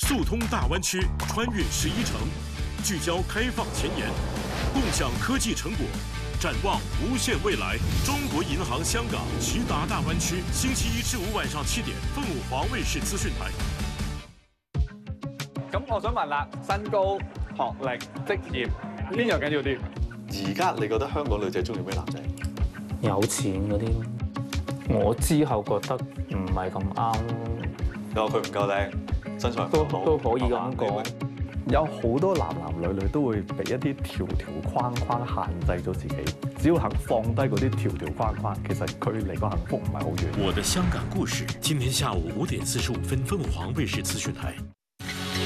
速通大灣區，穿越11城，聚焦開放前沿，共享科技成果，展望無限未來。中國銀行香港直達大灣區，星期1至5晚上7點，鳳凰衛視資訊台。 咁我想問啦，身高、學歷、職業，邊樣緊要啲？ 而家你覺得香港女仔中意咩男仔？ 有錢嗰啲，我之後覺得唔係咁啱。 你話佢唔夠靚，身材都好可以咁講。 有好多男女都會俾一啲條框框限制咗自己，只要肯放低嗰啲條框框，其實佢離個幸福唔係好遠。 我的香港故事，今天下午5點45分，鳳凰衛視資訊台。